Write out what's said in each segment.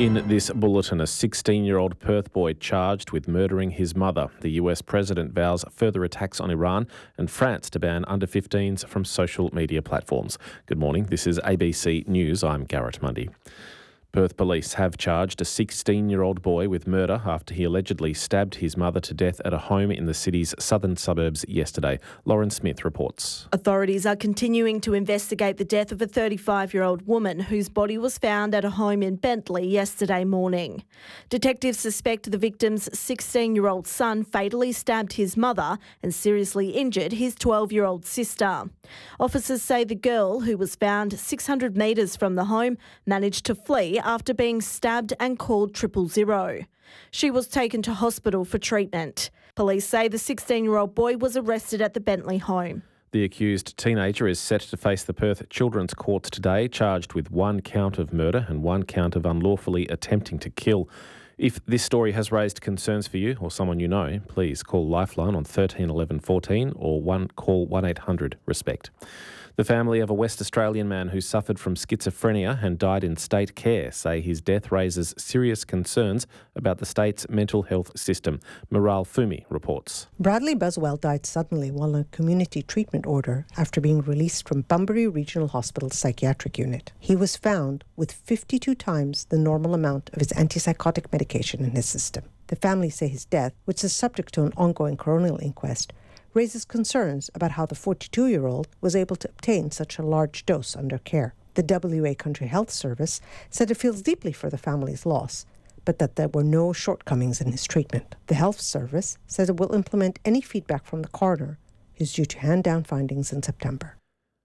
In this bulletin, a 16-year-old Perth boy charged with murdering his mother. The US president vows further attacks on Iran, and France to ban under-15s from social media platforms. Good morning, this is ABC News. I'm Garrett Mundy. Perth police have charged a 16-year-old boy with murder after he allegedly stabbed his mother to death at a home in the city's southern suburbs yesterday. Lauren Smith reports. Authorities are continuing to investigate the death of a 35-year-old woman whose body was found at a home in Bentley yesterday morning. Detectives suspect the victim's 16-year-old son fatally stabbed his mother and seriously injured his 12-year-old sister. Officers say the girl, who was found 600 metres from the home, managed to flee after being stabbed and called 000. She was taken to hospital for treatment. Police say the 16-year-old boy was arrested at the Bentley home. The accused teenager is set to face the Perth Children's Court today, charged with 1 count of murder and 1 count of unlawfully attempting to kill. If this story has raised concerns for you or someone you know, please call Lifeline on 13 11 14 or call 1800 RESPECT. The family of a West Australian man who suffered from schizophrenia and died in state care say his death raises serious concerns about the state's mental health system. Miral Fumi reports. Bradley Buswell died suddenly while on a community treatment order after being released from Bunbury Regional Hospital's psychiatric unit. He was found with 52 times the normal amount of his antipsychotic medication in his system. The family say his death, which is subject to an ongoing coronial inquest, raises concerns about how the 42-year-old was able to obtain such a large dose under care. The WA Country Health Service said it feels deeply for the family's loss, but that there were no shortcomings in his treatment. The Health Service says it will implement any feedback from the coroner, who's due to hand down findings in September.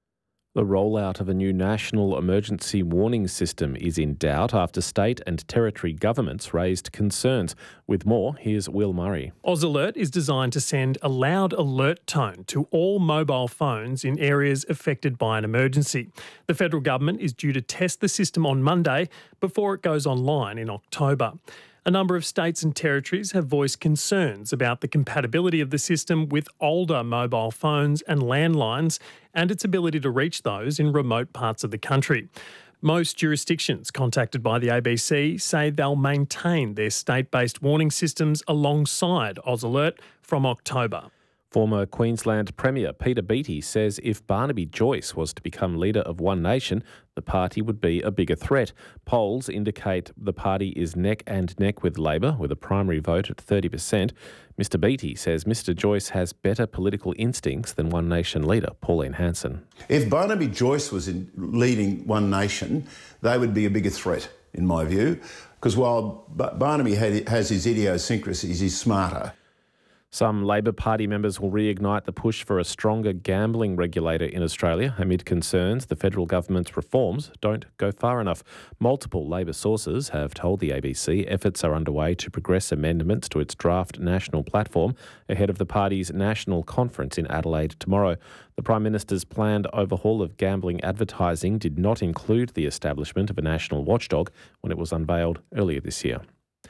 The rollout of a new national emergency warning system is in doubt after state and territory governments raised concerns. With more, here's Will Murray. Oz Alert is designed to send a loud alert tone to all mobile phones in areas affected by an emergency. The federal government is due to test the system on Monday before it goes online in October. A number of states and territories have voiced concerns about the compatibility of the system with older mobile phones and landlines and its ability to reach those in remote parts of the country. Most jurisdictions contacted by the ABC say they'll maintain their state-based warning systems alongside Oz Alert from October. Former Queensland Premier Peter Beattie says if Barnaby Joyce was to become leader of One Nation, the party would be a bigger threat. Polls indicate the party is neck and neck with Labor, with a primary vote at 30%. Mr Beattie says Mr Joyce has better political instincts than One Nation leader Pauline Hanson. If Barnaby Joyce was leading One Nation, they would be a bigger threat, in my view, because while Barnaby has his idiosyncrasies, he's smarter. Some Labor Party members will reignite the push for a stronger gambling regulator in Australia amid concerns the federal government's reforms don't go far enough. Multiple Labor sources have told the ABC efforts are underway to progress amendments to its draft national platform ahead of the party's national conference in Adelaide tomorrow. The Prime Minister's planned overhaul of gambling advertising did not include the establishment of a national watchdog when it was unveiled earlier this year.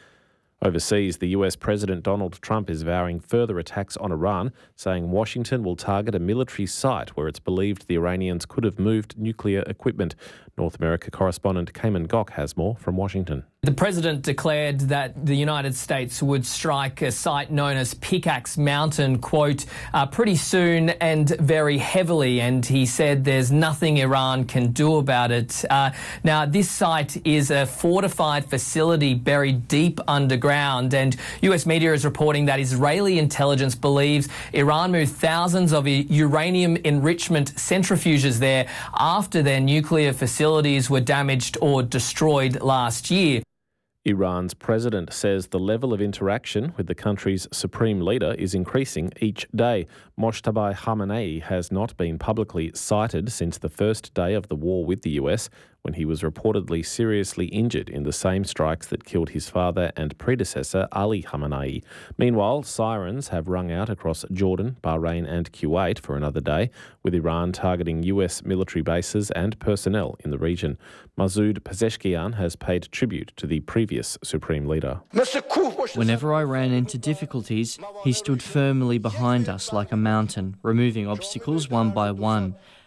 Overseas, the US President Donald Trump is vowing further attacks on Iran, saying Washington will target a military site where it's believed the Iranians could have moved nuclear equipment. North America correspondent Cayman Gok has more from Washington. The president declared that the United States would strike a site known as Pickaxe Mountain, quote, pretty soon and very heavily. And he said there's nothing Iran can do about it. Now, this site is a fortified facility buried deep underground. And US media is reporting that Israeli intelligence believes Iran moved thousands of uranium enrichment centrifuges there after their nuclear facilities were damaged or destroyed last year. Iran's president says the level of interaction with the country's supreme leader is increasing each day. Mojtaba Khamenei has not been publicly cited since the first day of the war with the US, when he was reportedly seriously injured in the same strikes that killed his father and predecessor, Ali Khamenei. Meanwhile, sirens have rung out across Jordan, Bahrain and Kuwait for another day, with Iran targeting US military bases and personnel in the region. Masoud Pezeshkian has paid tribute to the previous supreme leader. Whenever I ran into difficulties, he stood firmly behind us like a mountain, removing obstacles one by one.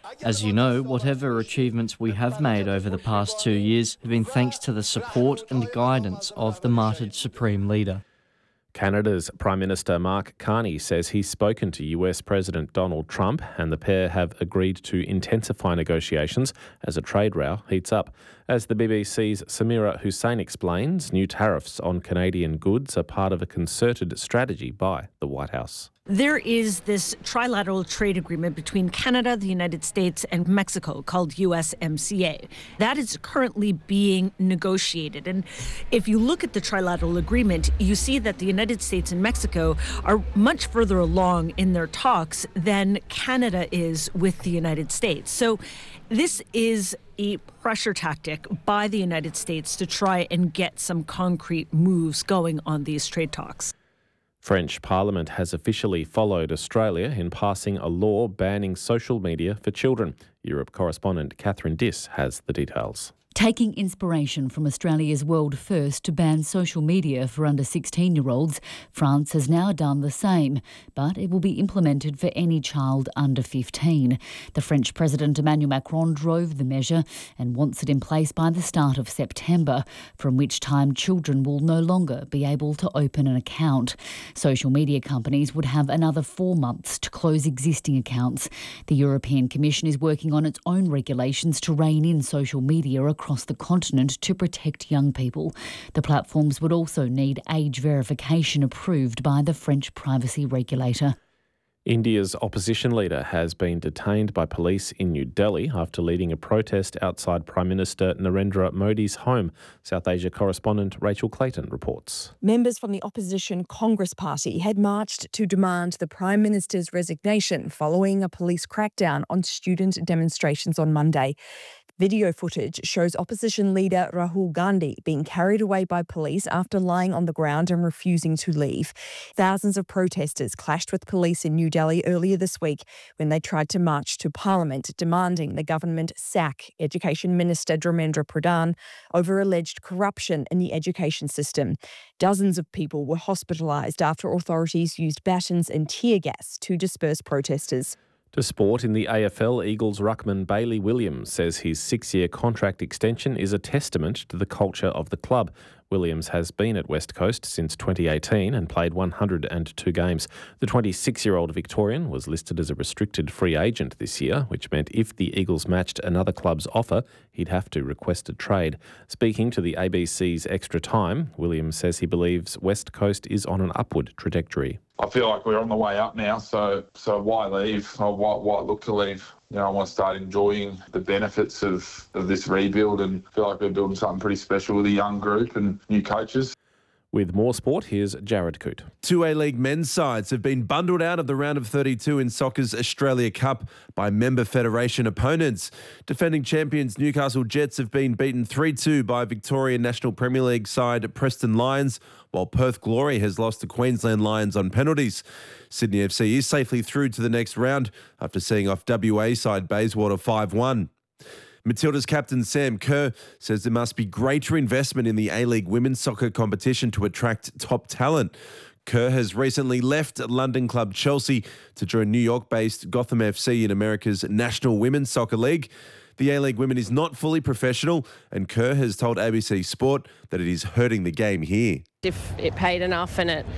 As you know, whatever achievements we have made over the past 2 years have been thanks to the support and guidance of the martyred Supreme Leader. Canada's Prime Minister Mark Carney says he's spoken to US President Donald Trump and the pair have agreed to intensify negotiations as a trade row heats up. As the BBC's Samira Hussein explains, new tariffs on Canadian goods are part of a concerted strategy by the White House. There is this trilateral trade agreement between Canada, the United States, and Mexico called USMCA. That is currently being negotiated. And if you look at the trilateral agreement, you see that the United States and Mexico are much further along in their talks than Canada is with the United States. So this is a pressure tactic by the United States to try and get some concrete moves going on these trade talks. French Parliament has officially followed Australia in passing a law banning social media for children. Europe correspondent Catherine Diss has the details. Taking inspiration from Australia's world first to ban social media for under 16-year-olds, France has now done the same, but it will be implemented for any child under 15. The French President Emmanuel Macron drove the measure and wants it in place by the start of September, from which time children will no longer be able to open an account. Social media companies would have another 4 months to close existing accounts. The European Commission is working on its own regulations to rein in social media across the continent to protect young people. The platforms would also need age verification approved by the French privacy regulator. India's opposition leader has been detained by police in New Delhi after leading a protest outside Prime Minister Narendra Modi's home. South Asia correspondent Rachel Clayton reports. Members from the opposition Congress Party had marched to demand the Prime Minister's resignation following a police crackdown on student demonstrations on Monday. Video footage shows opposition leader Rahul Gandhi being carried away by police after lying on the ground and refusing to leave. Thousands of protesters clashed with police in New Delhi earlier this week when they tried to march to Parliament demanding the government sack Education Minister Dharmendra Pradhan over alleged corruption in the education system. Dozens of people were hospitalised after authorities used batons and tear gas to disperse protesters. To sport, in the AFL, Eagles ruckman Bailey Williams says his 6-year contract extension is a testament to the culture of the club. Williams has been at West Coast since 2018 and played 102 games. The 26-year-old Victorian was listed as a restricted free agent this year, which meant if the Eagles matched another club's offer, he'd have to request a trade. Speaking to the ABC's Extra Time, Williams says he believes West Coast is on an upward trajectory. I feel like we're on the way up now, so why leave? Or why look to leave? You know, I want to start enjoying the benefits of this rebuild and feel like we're building something pretty special with a young group and new coaches. With more sport, here's Jared Coote. Two A-League men's sides have been bundled out of the round of 32 in soccer's Australia Cup by member federation opponents. Defending champions Newcastle Jets have been beaten 3-2 by Victorian National Premier League side Preston Lions, while Perth Glory has lost to Queensland Lions on penalties. Sydney FC is safely through to the next round after seeing off WA side Bayswater 5-1. Matilda's captain Sam Kerr says there must be greater investment in the A-League women's soccer competition to attract top talent. Kerr has recently left London club Chelsea to join New York-based Gotham FC in America's National Women's Soccer League. The A-League women is not fully professional, and Kerr has told ABC Sport that it is hurting the game here. If it paid enough and it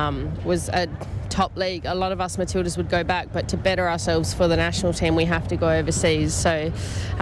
was a top league, a lot of us Matildas would go back, but to better ourselves for the national team, we have to go overseas. So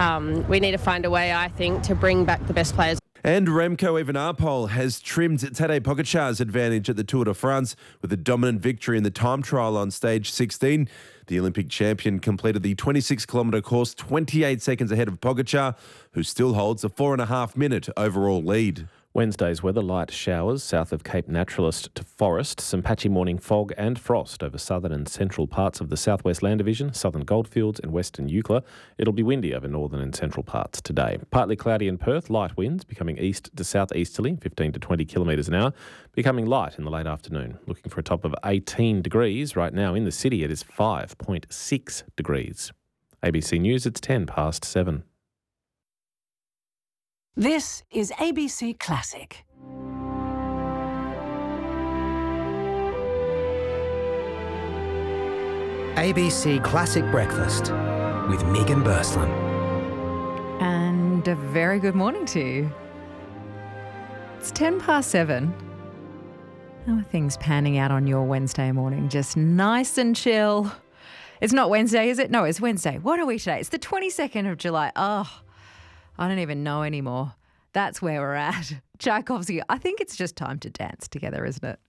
we need to find a way, I think, to bring back the best players. And Remco Evenepoel has trimmed Tadej Pogacar's advantage at the Tour de France with a dominant victory in the time trial on stage 16. The Olympic champion completed the 26-kilometre course 28 seconds ahead of Pogacar, who still holds a 4.5-minute overall lead. Wednesday's weather: light showers south of Cape Naturalist to Forest, some patchy morning fog and frost over southern and central parts of the Southwest Land Division, southern Goldfields and western Eucla. It'll be windy over northern and central parts today. Partly cloudy in Perth, light winds becoming east to southeasterly, 15 to 20 kilometres an hour, becoming light in the late afternoon. Looking for a top of 18 degrees. Right now in the city it is 5.6 degrees. ABC News, it's 7:10. This is ABC Classic. ABC Classic Breakfast with Megan Bursland. And a very good morning to you. It's 7:10. How are things panning out on your Wednesday morning? Just nice and chill. It's not Wednesday, is it? No, it's Wednesday. What are we today? It's the 22nd of July. Oh, I don't even know anymore. That's where we're at. Tchaikovsky, I think it's just time to dance together, isn't it?